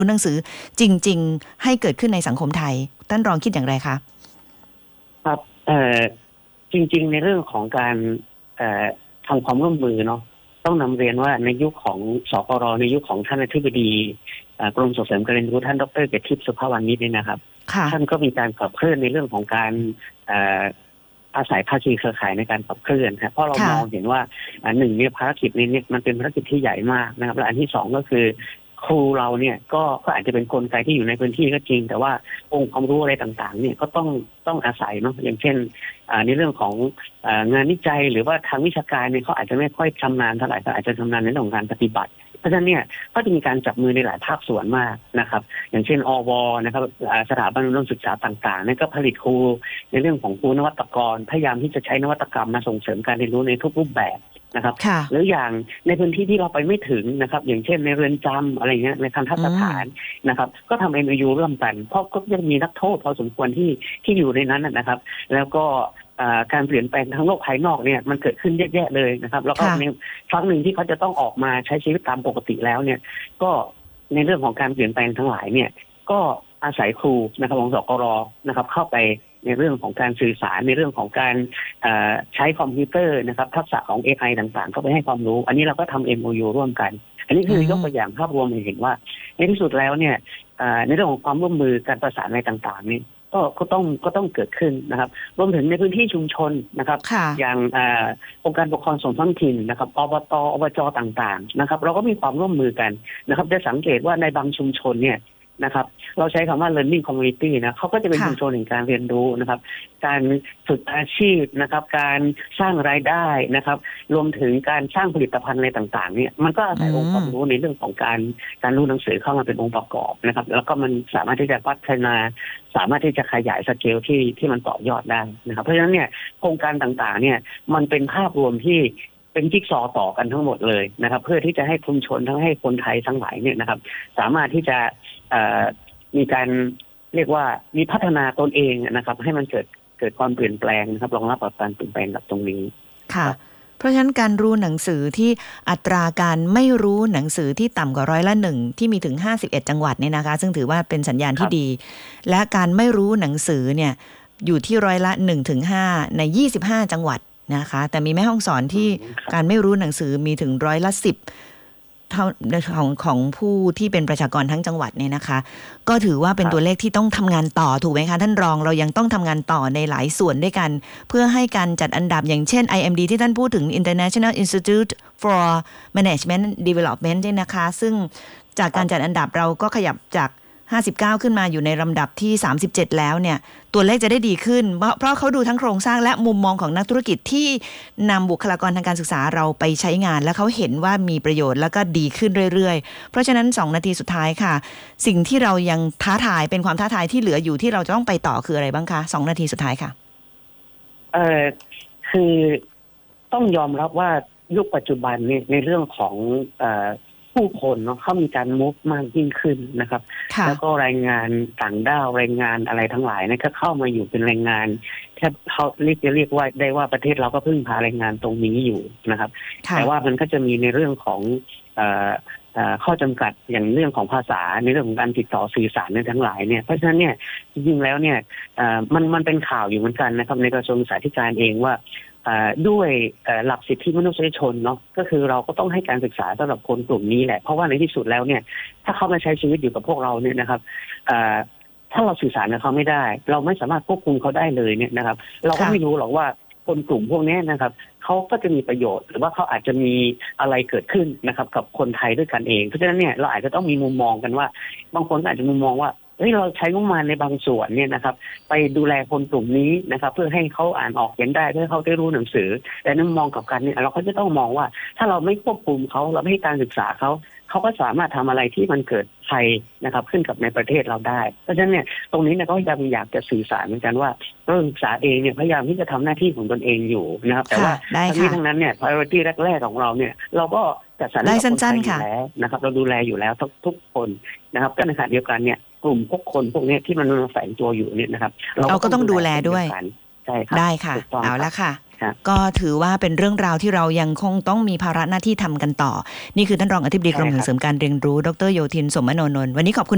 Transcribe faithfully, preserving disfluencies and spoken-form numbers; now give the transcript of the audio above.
หนังสือจริงๆให้เกิดขึ้นในสังคมไทยท่านรองคิดอย่างไรคะครับเอ่อจริงๆในเรื่องของการเอ่อทำความร่วมมือเนาะต้องนำเรียนว่าในยุคของสกรในยุคของท่านอธิบดีกรมส่งเสริมการเรียนรู้ท่านดร.เกษทิพย์สุภาวานิชเนี่ยนะครับท่านก็มีการขับเคลื่อนในเรื่องของการอาศัยภาคีเครือข่ายในการขับเคลื่อนครับเพราะเรามองเห็นว่าหนึ่งเนี่ยภารกิจนี้เนี่ยมันเป็นภารกิจที่ใหญ่มากนะครับและอันที่สองก็คือครูเราเนี่ยก็ก็อาจจะเป็นกลไกที่อยู่ในพื้นที่ก็จริงแต่ว่าองค์ความรู้อะไรต่างๆเนี่ยก็ต้องต้องอาศัยเนาะอย่างเช่นในเรื่องของงานวิจัยหรือว่าทางวิชาการเนี่ยเขาอาจจะไม่ค่อยชำนาญเท่าไหร่ก็อาจจะชำนาญในเรื่องของการปฏิบัติเพราะฉะนั้นเนี่ยก็จะมีการจับมือในหลายภาคส่วนมากนะครับอย่างเช่นอวนะครับสถาบันอุดมศึกษาต่างๆนั่นก็ผลิตครูในเรื่องของครูนวัตกรพยายามที่จะใช้นวัตกรรมมาส่งเสริมการเรียนรู้ในทุกรูปแบบนะครับหรืออย่างในพื้นที่ที่เราไปไม่ถึงนะครับอย่างเช่นในเรือนจำอะไรเงี้ยในทันทสถานนะครับก็ทำ เอ็ม โอ ยู ร่วมกันเพราะก็ยังมีนักโทษพอสมควรที่ที่อยู่ในนั้นนะครับแล้วก็การเปลี่ยนแปลงทางโลกภายนอกเนี่ยมันเกิดขึ้นเยอะแยะเลยนะครับแล้วก็ในครั้งหนึ่งที่เขาจะต้องออกมาใช้ชีวิตตามปกติแล้วเนี่ยก็ในเรื่องของการเปลี่ยนแปลงทั้งหลายเนี่ยก็อาศัยครูนะครับของสกรนะครับเข้าไปในเรื่องของการสื่อสารในเรื่องของการใช้คอมพิวเตอร์นะครับทักษะของ เอ ไอ ต่างๆก็ไปให้ความรู้อันนี้เราก็ทำ เอ็ม โอ ยู ร่วมกันอันนี้คือยกตัวอย่างภาพรวมให้เห็นว่าในที่สุดแล้วเนี่ยในเรื่องของความร่วมมือการประสานอะไรต่างๆนี่ก็ก็ต้องก็ต้องเกิดขึ้นนะครับรวมถึงในพื้นที่ชุมชนนะครับอย่างองค์การปกครองส่วนท้องถิ่นนะครับอบต.อบจ.ต่างๆนะครับเราก็มีความร่วมมือกันนะครับจะสังเกตว่าในบางชุมชนเนี่ยนะครับเราใช้คำว่า learning community นะเขาก็จะเป็นชุมชนแห่งการเรียนรู้นะครับการฝึกอาชีพนะครับการสร้างรายได้นะครับรวมถึงการสร้างผลิตภัณฑ์อะไรต่างๆเนี่ยมันก็อาศัยองค์ความรู้ในเรื่องของการการรู้หนังสือเข้ามาเป็นองค์ประกอบนะครับแล้วก็มันสามารถที่จะพัฒนาสามารถที่จะขยายสเกลที่ที่มันต่อยอดได้นะครับเพราะฉะนั้นเนี่ยโครงการต่างๆเนี่ยมันเป็นภาพรวมที่เป็นจิ๊กซอว์ต่อกันทั้งหมดเลยนะครับเพื่อที่จะให้ชุมชนทั้งให้คนไทยทั้งหลายเนี่ยนะครับสามารถที่จะมีการเรียกว่ามีพัฒนาตนเองนะครับให้มันเกิดเกิดความเปลี่ยนแปลงนะครับรองรับกับการเปลี่ยนแปลงกับตรงนี้ค่ะเพราะฉะนั้นการรู้หนังสือที่อัตราการไม่รู้หนังสือที่ต่ำกว่าร้อยละหนึ่งที่มีถึงห้าสิบเอ็ดจังหวัดเนี่ยนะคะซึ่งถือว่าเป็นสัญญาณที่ดีและการไม่รู้หนังสือเนี่ยอยู่ที่ร้อยละหนึ่งถึงห้าในยี่สิบห้าจังหวัดนะคะแต่มีแม่ฮ่องสอนที่การไม่รู้หนังสือมีถึงร้อยละสิบของของผู้ที่เป็นประชากรทั้งจังหวัดเนี่ยนะคะก็ถือว่าเป็นตัวเลขที่ต้องทำงานต่อถูกไหมคะท่านรองเรายังต้องทำงานต่อในหลายส่วนด้วยกันเพื่อให้การจัดอันดับอย่างเช่น ไอ เอ็ม ดี ที่ท่านพูดถึง International Institute for Management Development เนี่ยนะคะซึ่งจากการจัดอันดับเราก็ขยับจากห้าสิบเก้าขึ้นมาอยู่ในลำดับที่สามสิบเจ็ดแล้วเนี่ยตัวเลขจะได้ดีขึ้นเพราะเพราะเขาดูทั้งโครงสร้างและมุมมองของนักธุรกิจที่นำบุคลากรทางการศึกษาเราไปใช้งานและเขาเห็นว่ามีประโยชน์แล้วก็ดีขึ้นเรื่อยๆเพราะฉะนั้นสองนาทีสุดท้ายค่ะสิ่งที่เรายังท้าทายเป็นความท้าทายที่เหลืออยู่ที่เราจะต้องไปต่อคืออะไรบ้างคะสองนาทีสุดท้ายค่ะเออคือต้องยอมรับว่ายุคปัจจุบันเนี่ยในเรื่องของเอ่อผู้คนเนาะเขามีการมุฟมากยิ่งขึ้นนะครับแล้วก็แรงงานต่างด้าวแรงงานอะไรทั้งหลายเนี่ยก็เข้ามาอยู่เป็นแรงงานแค่เขาเรียกจะเรียกว่าได้ว่าประเทศเราก็พึ่งพาแรงงานตรงนี้อยู่นะครับแต่ว่ามันก็จะมีในเรื่องของเอ่อข้อจำกัดอย่างเรื่องของภาษาในเรื่องของการติดต่อสื่อสารในทั้งหลายเนี่ยเพราะฉะนั้นเนี่ยจริงๆแล้วเนี่ยมันมันเป็นข่าวอยู่เหมือนกันนะครับในกระทรวงศึกษาธิการเองว่าด้วยหลักสิทธิมนุษยชนเนาะก็คือเราก็ต้องให้การศึกษาสำหรับคนกลุ่มนี้แหละเพราะว่าในที่สุดแล้วเนี่ยถ้าเขามาใช้ชีวิตอยู่กับพวกเราเนี่ยนะครับถ้าเราสื่อสารกับเขาไม่ได้เราไม่สามารถควบคุมเขาได้เลยเนี่ยนะครับเราก็ไม่รู้หรอกว่าคนกลุ่มพวกนี้นะครับเขาก็จะมีประโยชน์หรือว่าเขาอาจจะมีอะไรเกิดขึ้นนะครับกับคนไทยด้วยกันเองเพราะฉะนั้นเนี่ยเราอาจจะต้องมีมุมมองกันว่าบางคนอาจจะมุมมองว่าเฮ้ยเราใช้งบประมาณในบางส่วนเนี่ยนะครับไปดูแลคนกลุ่มนี้นะครับเพื่อให้เขาอ่านออกเขียนได้เพื่อเขาได้รู้หนังสือแต่นั้นมองกับกันเนี่ยเราก็จะต้องมองว่าถ้าเราไม่ควบคุมเขาเราไม่ให้การศึกษาเขาเขาก็สามารถทำอะไรที่มันเกิดภัยนะครับขึ้นกับในประเทศเราได้เพราะฉะนั้นเนี่ยตรงนี้เนี่ยก็ยังอยากจะสื่อสารเหมือนกันว่านักศึกษาเองเนี่ยพยายามที่จะทำหน้าที่ของตนเองอยู่นะครับแต่ว่าทั้งนี้ทั้งนั้นเนี่ย priority แรกๆของเราเนี่ยเราก็จัดสรรให้คนไทยอยู่แล้วนะครับเราดูแลอยู่แล้วทุกทุกคนนะครับก็ในขณะเดียวกันเนี่ยกลุ่มพวกคนพวกนี้ที่มันแฝงตัวอยู่เนี่ยนะครับเราก็ต้องดูแลด้วยใช่ครับได้ค่ะเอาละค่ะก็ถือว่าเป็นเรื่องราวที่เรายังคงต้องมีภาระหน้าที่ทำกันต่อนี่คือท่านรองอธิบดีกรมส่งเสริมการเรียนรู้ดร.โยธิน สมมโนนนท์วันนี้ขอบคุณ